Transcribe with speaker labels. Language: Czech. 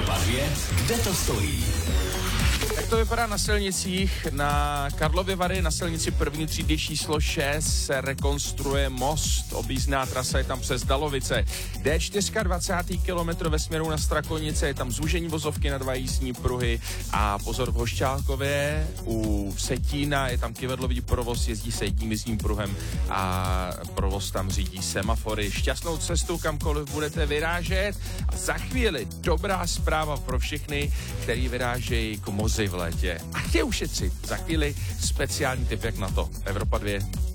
Speaker 1: Evropa 2, kde to stojí?
Speaker 2: Jak to vypadá na silnicích? Na Karlově Vary na silnici první třídy číslo 6 se rekonstruuje most. Objízdná trasa je tam přes Dalovice. D4 20. kilometr ve směru na Strakonice, je tam zúžení vozovky na 2 jízdní pruhy a pozor v Hošťálkově u Vsetína je tam kyvedlový provoz, jezdí se jedním jízdním pruhem a provoz tam řídí semafory. Šťastnou cestu, kamkoliv budete vyrážet a za chvíli dobrá zpráva pro všechny, který vyrážejí k moři v létě a chtějí ušetřit. Za chvíli speciální tip jak na to. Evropa 2.